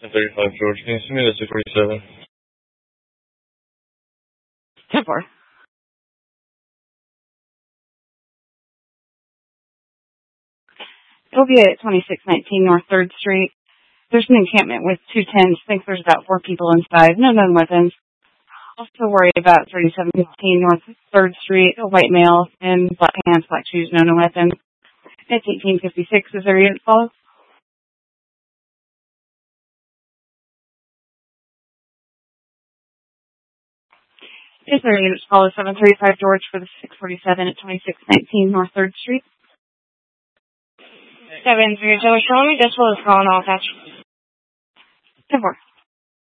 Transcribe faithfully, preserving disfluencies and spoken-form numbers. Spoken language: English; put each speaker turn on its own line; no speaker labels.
thirty-five George. Can you send me the six forty-seven?
ten four. It'll be at twenty-six nineteen North third Street. There's an encampment with two tents. I think there's about four people inside. No known weapons. Also worry about thirty-seven fifteen North third Street. A white male in black pants, black shoes, no known weapons. It's eighteen fifty-six. Is there a unit follow? Is there a unit follow seven thirty-five George for the six forty-seven at twenty-six nineteen North third Street?
seven three, so show me this was calling off. That's
ten four.